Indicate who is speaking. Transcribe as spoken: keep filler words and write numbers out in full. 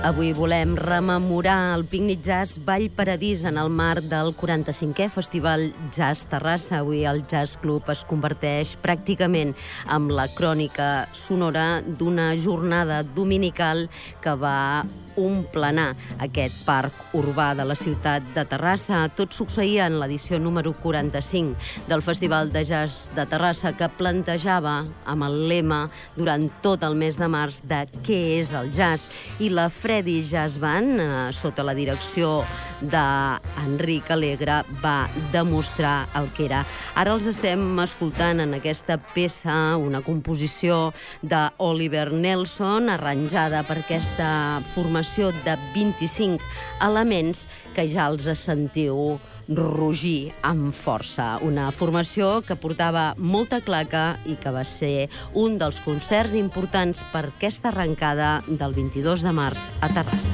Speaker 1: Avui volem rememorar el Pícnic Jazz Vall Paradís en el marc del quaranta-cinquè Festival Jazz Terrassa. Avui el Jazz Club es converteix pràcticament en la crònica sonora d'una jornada dominical que va omplenar aquest parc urbà de la ciutat de Terrassa. Tot succeïa en l'edició número quaranta-cinc del Festival de Jazz de Terrassa, que plantejava amb el lema durant tot el mes de març de què és el jazz. I la Freddy Jazz Band, eh, sota la direcció d'Enric Alegre, va demostrar el que era. Ara els estem escoltant en aquesta peça, una composició d'Oliver Nelson, arranjada per aquesta formació de vint-i-cinc elements que ja els sentiu rugir amb força. Una formació que portava molta claca i que va ser un dels concerts importants per aquesta arrencada del vint-i-dos de març a Terrassa.